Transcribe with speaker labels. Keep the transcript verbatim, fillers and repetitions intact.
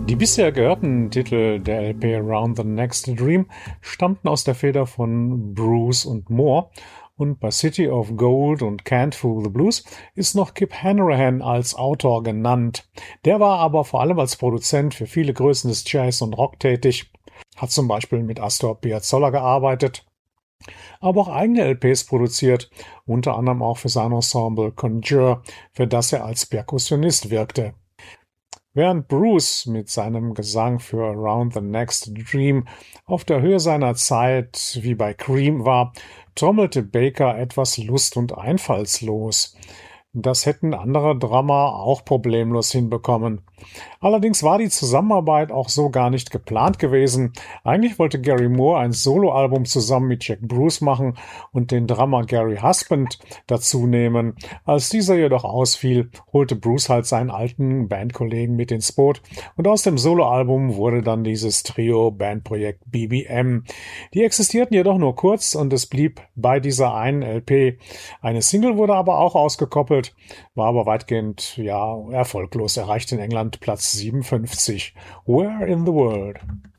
Speaker 1: Die bisher gehörten Titel der L P Around the Next Dream stammten aus der Feder von Bruce und Moore, und bei City of Gold und Can't Fool the Blues ist noch Kip Hanrahan als Autor genannt. Der war aber vor allem als Produzent für viele Größen des Jazz und Rock tätig, hat zum Beispiel mit Astor Piazzolla gearbeitet, aber auch eigene L Ps produziert, unter anderem auch für sein Ensemble Conjure, für das er als Perkussionist wirkte. Während Bruce mit seinem Gesang für Around the Next Dream auf der Höhe seiner Zeit wie bei Cream war, trommelte Baker etwas lust- und einfallslos. Das hätten andere Drummer auch problemlos hinbekommen. Allerdings war die Zusammenarbeit auch so gar nicht geplant gewesen. Eigentlich wollte Gary Moore ein Soloalbum zusammen mit Jack Bruce machen und den Drummer Gary Husband dazu nehmen. Als dieser jedoch ausfiel, holte Bruce halt seinen alten Bandkollegen mit ins Boot, und aus dem Soloalbum wurde dann dieses Trio-Bandprojekt B B M. Die existierten jedoch nur kurz und es blieb bei dieser einen L P. Eine Single wurde aber auch ausgekoppelt, war aber weitgehend ja erfolglos, erreichte in England Platz siebenundfünfzig. Where in the World?